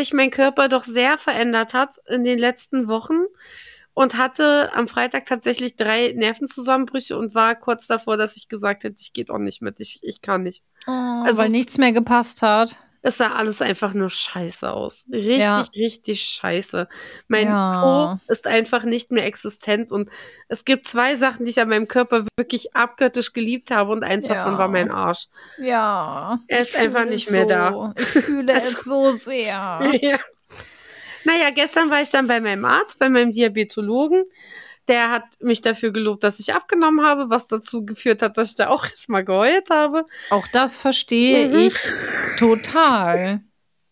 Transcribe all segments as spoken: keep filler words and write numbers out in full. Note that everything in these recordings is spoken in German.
sich mein Körper doch sehr verändert hat in den letzten Wochen und hatte am Freitag tatsächlich drei Nervenzusammenbrüche und war kurz davor, dass ich gesagt hätte, ich gehe doch nicht mit, ich, ich kann nicht. Oh, Also weil es, nichts mehr gepasst hat. es sah alles einfach nur scheiße aus. Richtig, Ja. richtig scheiße. Mein Ja. Po ist einfach nicht mehr existent und es gibt zwei Sachen, die ich an meinem Körper wirklich abgöttisch geliebt habe und eins Ja. davon war mein Arsch. Ja. Er ich ist einfach fühle nicht es mehr so. da. Ich fühle Also- es so sehr. Ja. Naja, gestern war ich dann bei meinem Arzt, bei meinem Diabetologen. Der hat mich dafür gelobt, dass ich abgenommen habe, was dazu geführt hat, dass ich da auch erstmal geheult habe. Auch das verstehe Mhm. ich total.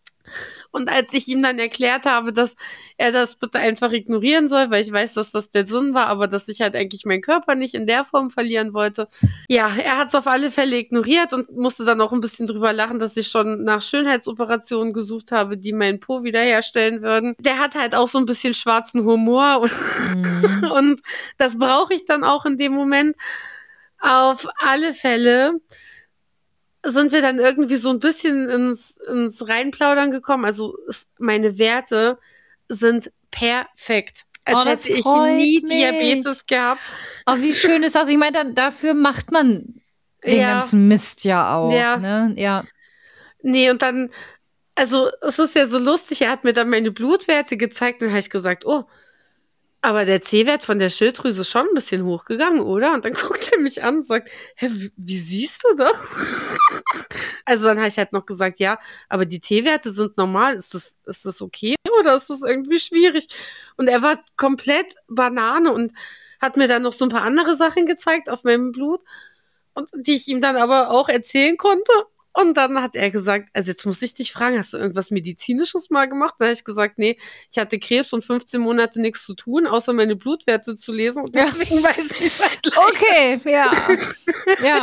Und als ich ihm dann erklärt habe, dass er das bitte einfach ignorieren soll, weil ich weiß, dass das der Sinn war, aber dass ich halt eigentlich meinen Körper nicht in der Form verlieren wollte. Ja, er hat es auf alle Fälle ignoriert und musste dann auch ein bisschen drüber lachen, dass ich schon nach Schönheitsoperationen gesucht habe, die meinen Po wiederherstellen würden. Der hat halt auch so ein bisschen schwarzen Humor und, Mhm. und das brauche ich dann auch in dem Moment. Auf alle Fälle sind wir dann irgendwie so ein bisschen ins, ins Reinplaudern gekommen. Also es, meine Werte sind perfekt. Als Oh, das hätte ich freut nie mich. Diabetes gehabt. Oh, wie schön ist das? Ich meine, dann, dafür macht man den Ja. ganzen Mist ja auch. Ja. Ne? Ja. Nee, und dann, also es ist ja so lustig, er hat mir dann meine Blutwerte gezeigt und dann habe ich gesagt, oh, aber der C-Wert von der Schilddrüse ist schon ein bisschen hochgegangen, oder? Und dann guckt er mich an und sagt, hä, wie, wie siehst du das? Also dann habe ich halt noch gesagt, ja, aber die T-Werte sind normal. Ist das, ist das okay oder ist das irgendwie schwierig? Und er war komplett Banane und hat mir dann noch so ein paar andere Sachen gezeigt auf meinem Blut, und die ich ihm dann aber auch erzählen konnte. Und dann hat er gesagt, also jetzt muss ich dich fragen, hast du irgendwas Medizinisches mal gemacht? Da habe ich gesagt, nee, ich hatte Krebs und fünfzehn Monate nichts zu tun, außer meine Blutwerte zu lesen. Und deswegen weiß ich es halt leider. Okay, ja. Ja.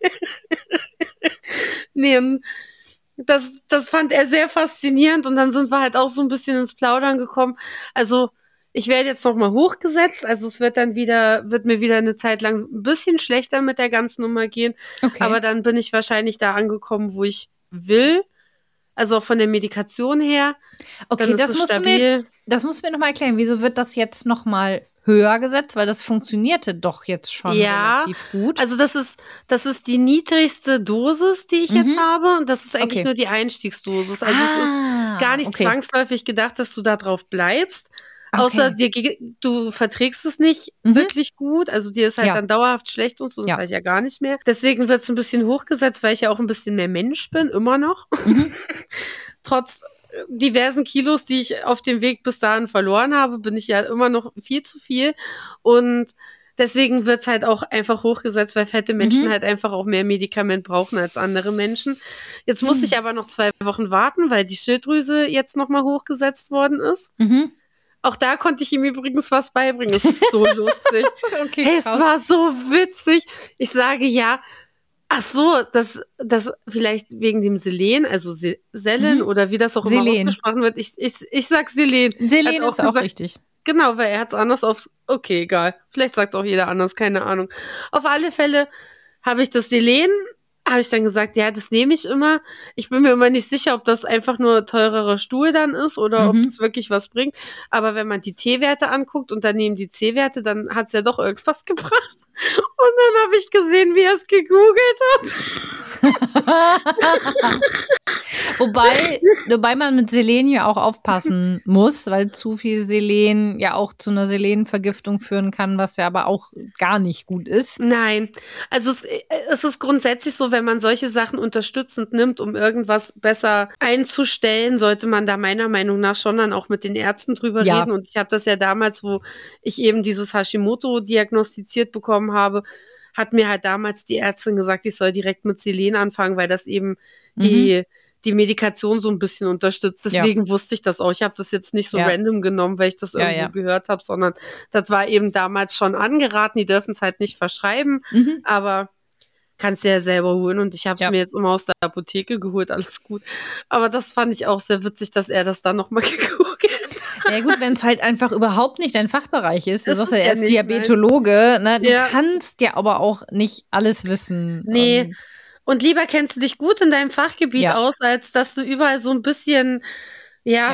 Nee, und das, das fand er sehr faszinierend. Und dann sind wir halt auch so ein bisschen ins Plaudern gekommen. Also ich werde jetzt noch mal hochgesetzt. Also es wird dann wieder, wird mir wieder eine Zeit lang ein bisschen schlechter mit der ganzen Nummer gehen. Okay. Aber dann bin ich wahrscheinlich da angekommen, wo ich will. Also auch von der Medikation her. Okay, Dann ist das es musst du stabil. mir, das musst du mir noch mal erklären. Wieso wird das jetzt noch mal höher gesetzt? Weil das funktionierte doch jetzt schon Ja, relativ gut. also das ist, das ist die niedrigste Dosis, die ich Mhm. jetzt habe. Und das ist eigentlich Okay. nur die Einstiegsdosis. Also es Ah, ist gar nicht okay. zwangsläufig gedacht, dass du da drauf bleibst. Außer Okay. dir, ge- du verträgst es nicht Mhm. wirklich gut. Also dir ist halt Ja. dann dauerhaft schlecht und so. Das Ja. halt ja gar nicht mehr. Deswegen wird es ein bisschen hochgesetzt, weil ich ja auch ein bisschen mehr Mensch bin, immer noch. Mhm. Trotz diversen Kilos, die ich auf dem Weg bis dahin verloren habe, bin ich ja immer noch viel zu viel. Und deswegen wird's halt auch einfach hochgesetzt, weil fette Menschen Mhm. halt einfach auch mehr Medikament brauchen als andere Menschen. Jetzt muss Hm. ich aber noch zwei Wochen warten, weil die Schilddrüse jetzt nochmal hochgesetzt worden ist. Mhm. Auch da konnte ich ihm übrigens was beibringen. Es ist so lustig. Okay, Hey, es krass. war so witzig. Ich sage ja, ach so, das, das vielleicht wegen dem Selen, also Se Selen Mhm. oder wie das auch immer Selen. ausgesprochen wird. Ich, ich, ich sag Selen. Selen Hat auch ist auch gesagt- richtig. Genau, weil er hat es anders aufs. Okay, egal. Vielleicht sagt auch jeder anders, keine Ahnung. Auf alle Fälle habe ich das Selen, habe ich dann gesagt, ja, das nehme ich immer. Ich bin mir immer nicht sicher, ob das einfach nur teurerer Stuhl dann ist oder ob Mhm. das wirklich was bringt. Aber wenn man die T-Werte anguckt und daneben die C-Werte, dann hat es ja doch irgendwas gebracht. Und dann habe ich gesehen, wie er es gegoogelt hat. Wobei, wobei man mit Selen ja auch aufpassen muss, weil zu viel Selen ja auch zu einer Selenvergiftung führen kann, was ja aber auch gar nicht gut ist. Nein, also es, es ist grundsätzlich so, wenn man solche Sachen unterstützend nimmt, um irgendwas besser einzustellen, sollte man da meiner Meinung nach schon dann auch mit den Ärzten drüber Ja. reden. Und ich habe das ja damals, wo ich eben dieses Hashimoto diagnostiziert bekommen habe, hat mir halt damals die Ärztin gesagt, ich soll direkt mit Selen anfangen, weil das eben die die Medikation so ein bisschen unterstützt. Deswegen wusste ich das auch. Ich habe das jetzt nicht so Ja. random genommen, weil ich das Ja, irgendwo ja. gehört habe, sondern das war eben damals schon angeraten. Die dürfen es halt nicht verschreiben, Mhm. aber kannst du ja selber holen. Und ich habe es Ja. mir jetzt immer aus der Apotheke geholt, alles gut. Aber das fand ich auch sehr witzig, dass er das dann nochmal gegoogelt hat. Ja gut, wenn es halt einfach überhaupt nicht dein Fachbereich ist. Du Das sagst ist ja, ja er ist nicht, Diabetologe. Ne? Du Ja. kannst ja aber auch nicht alles wissen. Nee. Und Und lieber kennst du dich gut in deinem Fachgebiet Ja. aus, als dass du überall so ein bisschen, ja,